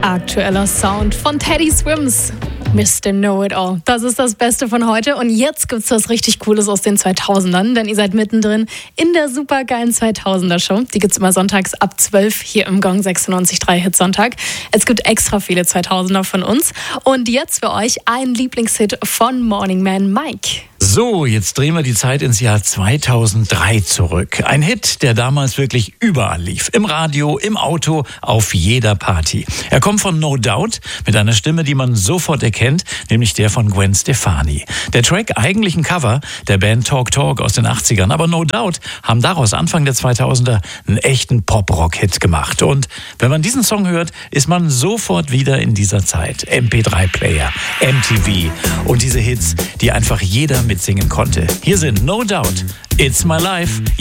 Aktueller Sound von Teddy Swims. Mr. Know-It-All. Das ist das Beste von heute. Und jetzt gibt's was richtig Cooles aus den 2000ern, denn ihr seid mittendrin in der supergeilen 2000er-Show. Die gibt's immer sonntags ab 12 hier im Gong 96.3 Hitsonntag. Es gibt extra viele 2000er von uns. Und jetzt für euch ein Lieblingshit von Morning Man Mike. So, jetzt drehen wir die Zeit ins Jahr 2003 zurück. Ein Hit, der damals wirklich überall lief. Im Radio, im Auto, auf jeder Party. Er kommt von No Doubt mit einer Stimme, die man sofort erkennt, nämlich der von Gwen Stefani. Der Track eigentlich ein Cover der Band Talk Talk aus den 80ern. Aber No Doubt haben daraus Anfang der 2000er einen echten Pop-Rock-Hit gemacht. Und wenn man diesen Song hört, ist man sofort wieder in dieser Zeit. MP3-Player, MTV und diese Hits, die einfach jeder mitsingen konnte. Hier sind No Doubt, It's My Life.